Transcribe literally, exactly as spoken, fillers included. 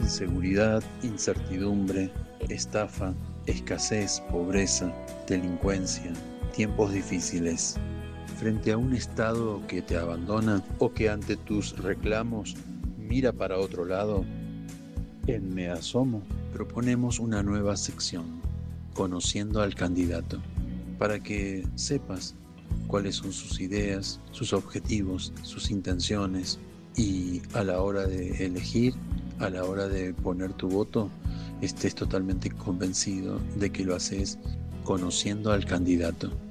inseguridad, incertidumbre, estafa, escasez, pobreza, delincuencia, tiempos difíciles. Frente a un Estado que te abandona o que ante tus reclamos mira para otro lado, en Me Asomo proponemos una nueva sección, Conociendo al Candidato, para que sepas cuáles son sus ideas, sus objetivos, sus intenciones, y a la hora de elegir, a la hora de poner tu voto, estés totalmente convencido de que lo haces conociendo al candidato.